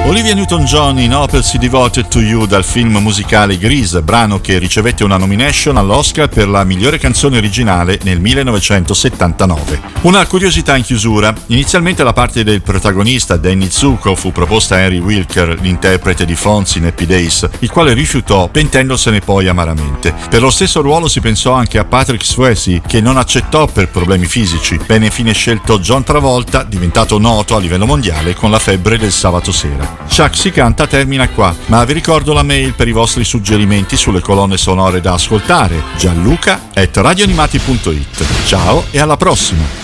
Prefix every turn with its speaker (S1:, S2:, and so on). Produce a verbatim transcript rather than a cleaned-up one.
S1: Olivia Newton-John in Opel's Devoted to You dal film musicale Grease, brano che ricevette una nomination all'Oscar per la migliore canzone originale nel millenovecentosettantanove. Una curiosità in chiusura: inizialmente la parte del protagonista Danny Zuko fu proposta a Henry Wilker, l'interprete di Fonzie in Happy Days, il quale rifiutò, pentendosene poi amaramente. Per lo stesso ruolo si pensò anche a Patrick Swayze, che non accettò per problemi fisici. Venne infine scelto John Travolta, diventato noto a livello mondiale con La febbre del sabato sera. Chuck si canta termina qua, ma vi ricordo la mail per i vostri suggerimenti sulle colonne sonore da ascoltare: gianluca at radioanimati punto it. Ciao e alla prossima!